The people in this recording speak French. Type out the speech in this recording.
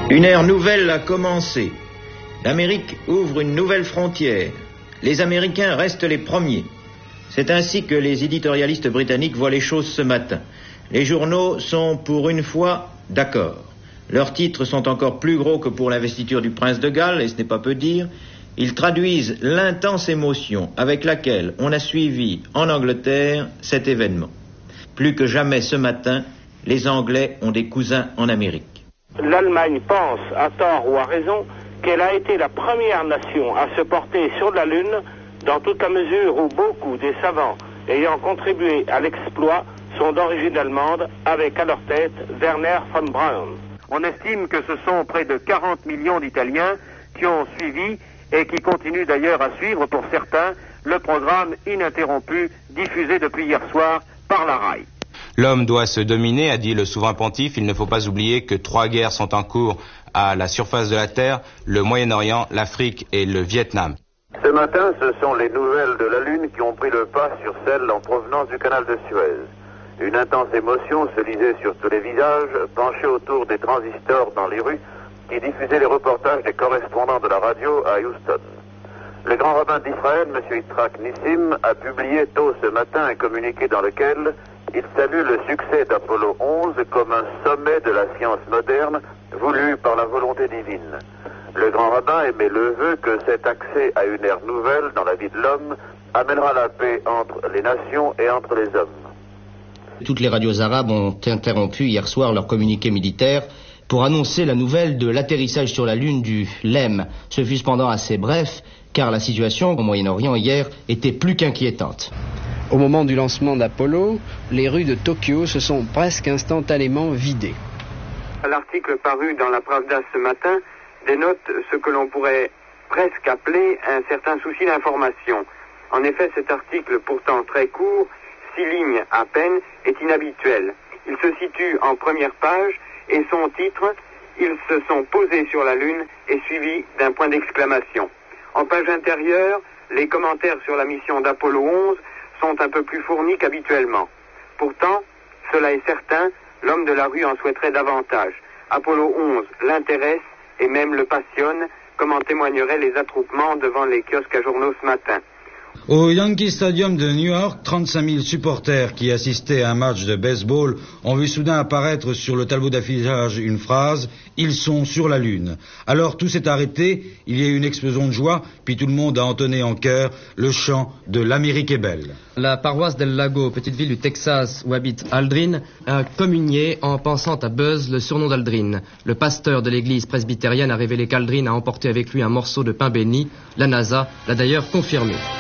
Une ère nouvelle a commencé. L'Amérique ouvre une nouvelle frontière. Les Américains restent les premiers. C'est ainsi que les éditorialistes britanniques voient les choses ce matin. Les journaux sont pour une fois d'accord. Leurs titres sont encore plus gros que pour l'investiture du prince de Galles, et ce n'est pas peu dire. Ils traduisent l'intense émotion avec laquelle on a suivi en Angleterre cet événement. Plus que jamais ce matin, les Anglais ont des cousins en Amérique. L'Allemagne pense, à tort ou à raison, qu'elle a été la première nation à se porter sur la Lune, dans toute la mesure où beaucoup des savants ayant contribué à l'exploit sont d'origine allemande, avec à leur tête Werner von Braun. On estime que ce sont près de 40 millions d'Italiens qui ont suivi et qui continuent d'ailleurs à suivre pour certains le programme ininterrompu diffusé depuis hier soir par la RAI. L'homme doit se dominer, a dit le souverain pontife. Il ne faut pas oublier que 3 guerres sont en cours à la surface de la Terre, le Moyen-Orient, l'Afrique et le Vietnam. Ce matin, ce sont les nouvelles de la Lune qui ont pris le pas sur celles en provenance du canal de Suez. Une intense émotion se lisait sur tous les visages, penchés autour des transistors dans les rues, qui diffusaient les reportages des correspondants de la radio à Houston. Le grand rabbin d'Israël, M. Yitzhak Nissim, a publié tôt ce matin un communiqué dans lequel il salue le succès d'Apollo 11 comme un sommet de la science moderne voulu par la volonté divine. Le grand rabbin émet le vœu que cet accès à une ère nouvelle dans la vie de l'homme amènera la paix entre les nations et entre les hommes. Toutes les radios arabes ont interrompu hier soir leur communiqué militaire pour annoncer la nouvelle de l'atterrissage sur la Lune du LEM. Ce fut cependant assez bref, car la situation au Moyen-Orient hier était plus qu'inquiétante. Au moment du lancement d'Apollo, les rues de Tokyo se sont presque instantanément vidées. L'article paru dans la Pravda ce matin dénote ce que l'on pourrait presque appeler un certain souci d'information. En effet, cet article, pourtant très court, 6 lignes à peine, est inhabituel. Il se situe en première page et son titre, « Ils se sont posés sur la Lune » est suivi d'un point d'exclamation. En page intérieure, les commentaires sur la mission d'Apollo 11 sont un peu plus fournis qu'habituellement. Pourtant, cela est certain, l'homme de la rue en souhaiterait davantage. Apollo 11 l'intéresse et même le passionne, comme en témoigneraient les attroupements devant les kiosques à journaux ce matin. Au Yankee Stadium de New York, 35 000 supporters qui assistaient à un match de baseball ont vu soudain apparaître sur le tableau d'affichage une phrase « Ils sont sur la Lune ». Alors tout s'est arrêté, il y a eu une explosion de joie, puis tout le monde a entonné en chœur le chant de « L'Amérique est belle ». La paroisse d'El Lago, petite ville du Texas où habite Aldrin, a communié en pensant à Buzz, le surnom d'Aldrin. Le pasteur de l'église presbytérienne a révélé qu'Aldrin a emporté avec lui un morceau de pain béni. La NASA l'a d'ailleurs confirmé.